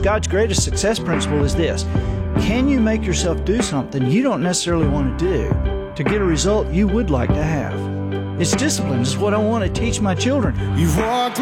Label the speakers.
Speaker 1: God's greatest success principle is this: can you make yourself do something you don't necessarily want to do to get a result you would like to have? It's discipline. It's what I want to teach my children.
Speaker 2: You've walked